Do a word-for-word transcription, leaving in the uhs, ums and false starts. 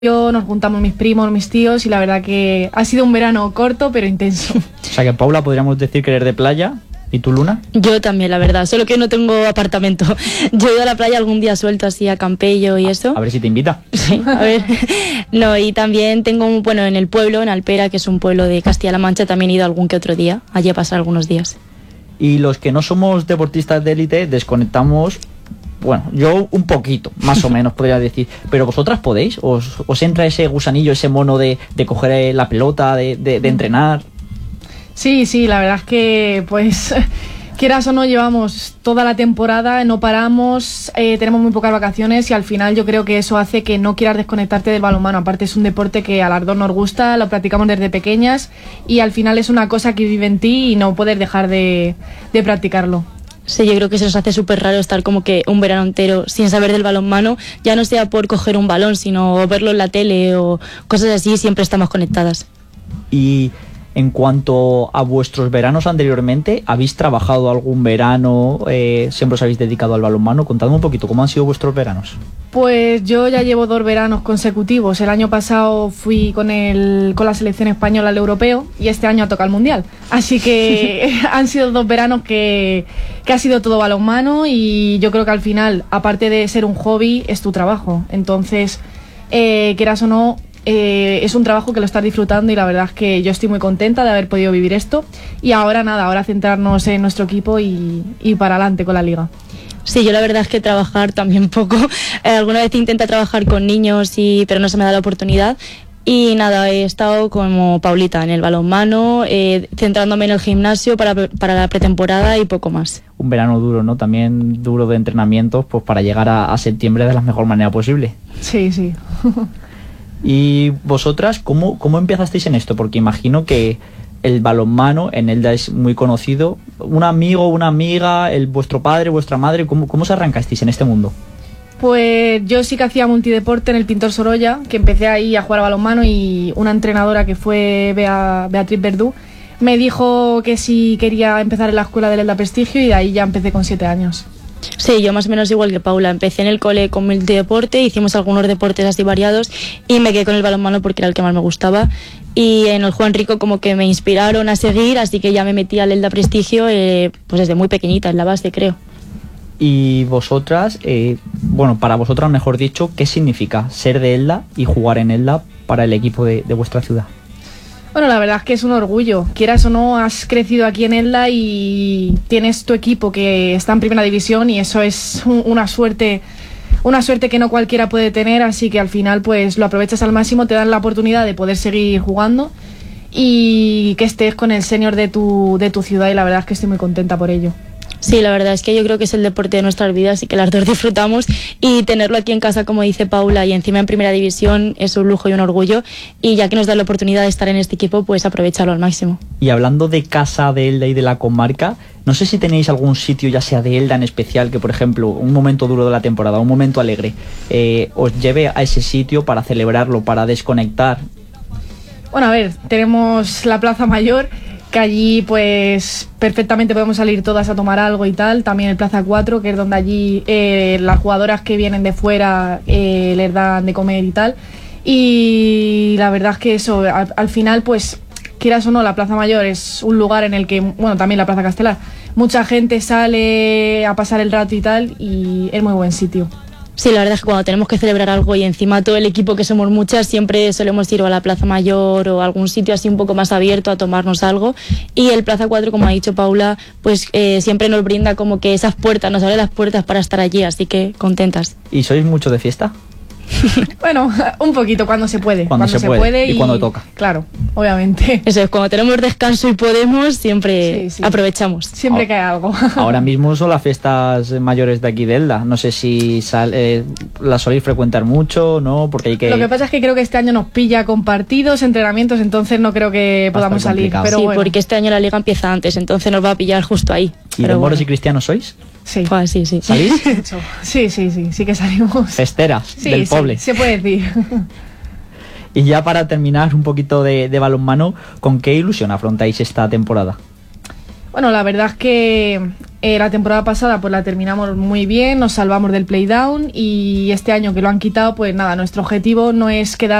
Yo nos juntamos mis primos, mis tíos y la verdad que ha sido un verano corto pero intenso. O sea que Paula podríamos decir que eres de playa. ¿Y tú, Luna? Yo también, la verdad, solo que no tengo apartamento. Yo he ido a la playa algún día suelto así a Campello y eso. A ver si te invita. Sí, a ver. No, y también tengo, un, bueno, en el pueblo, en Alpera, que es un pueblo de Castilla-La Mancha, también he ido algún que otro día, allí a pasar algunos días. Y los que no somos deportistas de élite desconectamos. Bueno, yo un poquito, más o menos podría decir. Pero vosotras podéis, os, os entra ese gusanillo, ese mono de, de coger la pelota, de, de, de entrenar. Sí, sí, la verdad es que pues quieras o no llevamos toda la temporada, no paramos, eh, tenemos muy pocas vacaciones y al final yo creo que eso hace que no quieras desconectarte del balonmano. Aparte es un deporte que a las dos nos gusta, lo practicamos desde pequeñas y al final es una cosa que vive en ti y no poder dejar de, de practicarlo. Sí, yo creo que se nos hace súper raro estar como que un verano entero sin saber del balonmano, ya no sea por coger un balón, sino verlo en la tele o cosas así, siempre estamos conectadas. Y en cuanto a vuestros veranos anteriormente, ¿habéis trabajado algún verano? Eh, ¿Siempre os habéis dedicado al balonmano? Contadme un poquito, ¿cómo han sido vuestros veranos? Pues yo ya llevo dos veranos consecutivos. El año pasado fui con el con la selección española al europeo y este año ha tocado el mundial. Así que han sido dos veranos que, que ha sido todo balonmano y yo creo que al final, aparte de ser un hobby, es tu trabajo. Entonces, eh, quieras o no, eh, es un trabajo que lo estás disfrutando y la verdad es que yo estoy muy contenta de haber podido vivir esto. Y ahora nada, ahora centrarnos en nuestro equipo y, y para adelante con la liga. Sí, yo la verdad es que trabajar también poco. Eh, alguna vez intenté trabajar con niños, y, pero no se me da la oportunidad. Y nada, he estado como Paulita en el balonmano, eh, centrándome en el gimnasio para, para la pretemporada y poco más. Un verano duro, ¿no? También duro de entrenamientos, pues para llegar a, a septiembre de la mejor manera posible. Sí, sí. ¿Y vosotras cómo, cómo empezasteis en esto? Porque imagino que el balonmano en Elda es muy conocido. Un amigo, una amiga, el vuestro padre, vuestra madre, ¿cómo, cómo os arrancasteis en este mundo? Pues yo sí que hacía multideporte en el Pintor Sorolla, que empecé ahí a jugar a balonmano y una entrenadora que fue Bea, Beatriz Verdú me dijo que si quería empezar en la escuela del Elda Prestigio y de ahí ya empecé con siete años. Sí, yo más o menos igual que Paula. Empecé en el cole con multideporte, hicimos algunos deportes así variados y me quedé con el balonmano porque era el que más me gustaba. Y en el Juan Rico como que me inspiraron a seguir, así que ya me metí al Elda Prestigio eh, pues desde muy pequeñita, en la base creo. Y vosotras, eh, bueno, para vosotras mejor dicho, ¿qué significa ser de Elda y jugar en Elda para el equipo de, de vuestra ciudad? Bueno, la verdad es que es un orgullo. Quieras o no, has crecido aquí en Elda y tienes tu equipo que está en primera división y eso es un, una suerte una suerte que no cualquiera puede tener, así que al final pues lo aprovechas al máximo, te dan la oportunidad de poder seguir jugando y que estés con el senior de tu, de tu ciudad y la verdad es que estoy muy contenta por ello. Sí, la verdad es que yo creo que es el deporte de nuestras vidas y que las dos disfrutamos y tenerlo aquí en casa, como dice Paula, y encima en primera división es un lujo y un orgullo y ya que nos da la oportunidad de estar en este equipo, pues aprovecharlo al máximo. Y hablando de casa de Elda y de la comarca, no sé si tenéis algún sitio, ya sea de Elda en especial, que por ejemplo, un momento duro de la temporada, un momento alegre, eh, os lleve a ese sitio para celebrarlo, para desconectar. Bueno, a ver, tenemos la Plaza Mayor, que allí pues perfectamente podemos salir todas a tomar algo y tal. También el Plaza cuatro, que es donde allí eh, las jugadoras que vienen de fuera eh, les dan de comer y tal. Y la verdad es que eso, al, al final pues quieras o no, la Plaza Mayor es un lugar en el que, bueno, también la Plaza Castelar, mucha gente sale a pasar el rato y tal y es muy buen sitio. Sí, la verdad es que cuando tenemos que celebrar algo y encima todo el equipo que somos muchas, siempre solemos ir o a la Plaza Mayor o a algún sitio así un poco más abierto a tomarnos algo. Y el Plaza cuatro, como ha dicho Paula, pues eh, siempre nos brinda como que esas puertas, nos abre las puertas para estar allí, así que contentas. ¿Y sois mucho de fiesta? Bueno, un poquito cuando se puede. Cuando, cuando se, se puede, puede y, y cuando toca. Claro, obviamente. Eso es, cuando tenemos descanso y podemos, siempre sí, sí. aprovechamos. Siempre cae algo. Ahora mismo son las fiestas mayores de aquí de Elda. No sé si sal, eh, las soléis frecuentar mucho, ¿no? Porque hay que... Lo que pasa es que creo que este año nos pilla con partidos, entrenamientos, entonces no creo que podamos salir. Pero sí, bueno. Porque este año la liga empieza antes, entonces nos va a pillar justo ahí. ¿Y de moros bueno. y cristianos sois? Sí. Pues sí, sí. ¿Salís? Sí, sí, sí, sí que salimos. Festeras sí, del sí, poble. Se puede decir. Y ya para terminar un poquito de, de balonmano, ¿con qué ilusión afrontáis esta temporada? Bueno, la verdad es que eh, la temporada pasada pues la terminamos muy bien, nos salvamos del playdown y este año que lo han quitado, pues nada, nuestro objetivo no es quedar